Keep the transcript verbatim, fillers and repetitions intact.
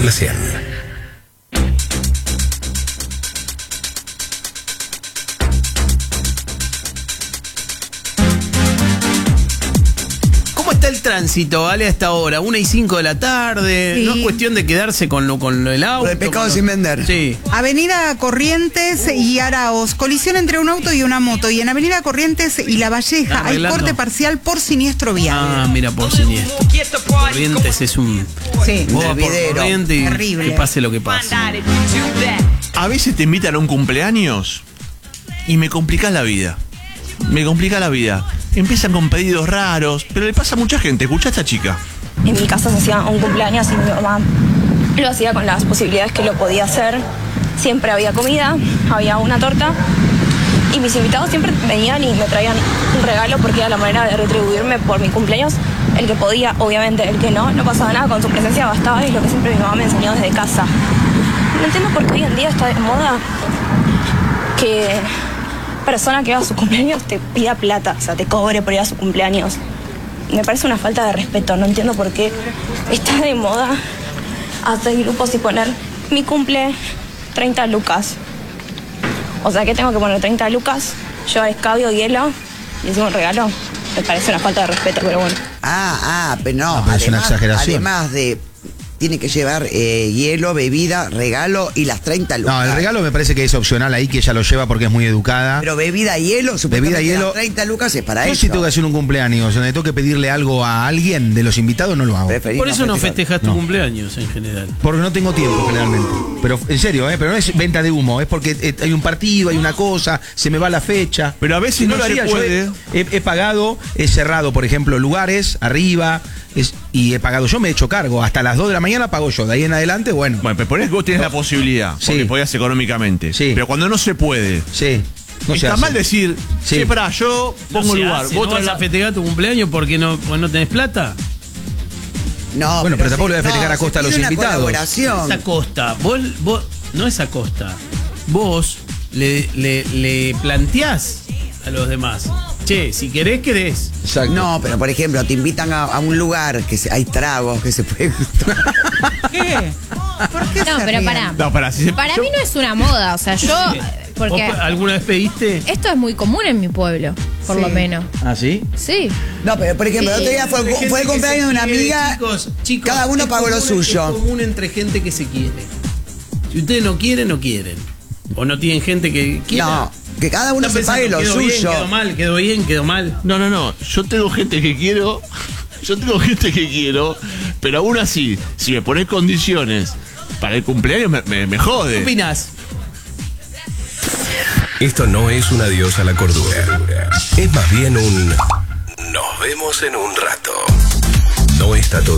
la cien. El tránsito, ¿vale? A esta hora, una y cinco de la tarde. Sí. No es cuestión de quedarse con lo, con lo del auto. Por el pecado lo... sin vender. Sí. Avenida Corrientes y Araos, colisión entre un auto y una moto. Y en Avenida Corrientes y La Valleja hay corte parcial por siniestro vial. Ah, mira, por siniestro. Corrientes es un... Sí, Vos vas por Corrientes y terrible. que pase lo que pase. A veces te invitan a un cumpleaños y me complicás la vida. Me complica la vida. Empiezan con pedidos raros, pero le pasa a mucha gente. Escucha a esta chica. En mi casa se hacía un cumpleaños y mi mamá lo hacía con las posibilidades que lo podía hacer. Siempre había comida, había una torta y mis invitados siempre venían y me traían un regalo porque era la manera de retribuirme por mi cumpleaños. El que podía, obviamente, el que no, no pasaba nada, con su presencia bastaba, es lo que siempre mi mamá me enseñó desde casa. No entiendo por qué hoy en día está de moda que persona que va a su cumpleaños te pida plata, o sea, te cobre por ir a su cumpleaños. Me parece una falta de respeto, no entiendo por qué está de moda hacer grupos y poner mi cumple treinta lucas. O sea, que tengo que poner treinta lucas, llevar escabio, hielo y decir un regalo. Me parece una falta de respeto, pero bueno. Ah, ah, pero no, Ah, pero es una además, exageración. además de... Tiene que llevar eh, hielo, bebida, regalo y las treinta lucas. No, el regalo me parece que es opcional ahí, que ella lo lleva porque es muy educada. Pero bebida, hielo, Bebida, supuestamente hielo. las treinta lucas es para Yo eso. si tengo que hacer un cumpleaños donde tengo que pedirle algo a alguien de los invitados, no lo hago. Preferís Por eso no festejar. festejas tu No. cumpleaños en general. Porque no tengo tiempo generalmente. Pero en serio, ¿eh? Pero no es venta de humo, es porque eh, hay un partido, hay una cosa, se me va la fecha. Pero a veces Si no lo se haría, yo puede. he, he- he pagado, he cerrado, por ejemplo, lugares arriba es- y he pagado. Yo me he hecho cargo. Hasta las dos de la mañana pago yo. De ahí en adelante, bueno. Bueno, pero por eso vos tenés la posibilidad, Sí. porque podías económicamente. Sí. Pero cuando no se puede, Sí. No se está hace. mal decir, Sí. sí, pará, yo pongo No el se lugar. hace, vos ¿no vas traes a festejar tu cumpleaños porque no, porque no tenés plata? No, Bueno, pero tampoco se- le voy a festejar a se costa a los pide una invitados. colaboración. Esa costa, vos, vos, no es a costa. Vos le, le, le planteás a los demás. Che, si querés, querés. Exacto. No, pero por ejemplo, te invitan a, a un lugar que se- hay tragos que se puede. ¿Qué? ¿Por qué No, se pero ríen? pará. No, pará, si se- Para yo- mí no es una moda, o sea, yo. Porque ¿Vos alguna vez pediste? esto es muy común en mi pueblo, por lo menos. ¿Ah, sí? Sí. No, pero por ejemplo, el otro día fue, Entre gente fue el que cumpleaños se de una quiere, amiga. Chicos, chicos, cada uno es pagó lo común- suyo. Es común entre gente que se quiere. Si ustedes no quieren, no quieren. O no tienen gente que quiera. No, que cada uno Está se pague pensando, lo quedó bien, suyo. quedó mal, quedó bien, quedó mal. No, no, no. Yo tengo gente que quiero. Yo tengo gente que quiero. Pero aún así, si me pones condiciones para el cumpleaños, me, me, me ¿Qué jode. opinás? Esto no es un adiós a la cordura. Es más bien un... Nos vemos en un rato. No está todo